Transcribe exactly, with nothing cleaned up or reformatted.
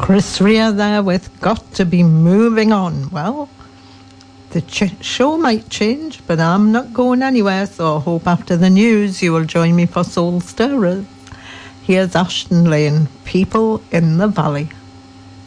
Chris Rea there with Got to Be Moving On. Well, the ch- show might change, but I'm not going anywhere, so I hope after the news you will join me for Soul Stirrers. Here's Ashton Lane, People in the Valley.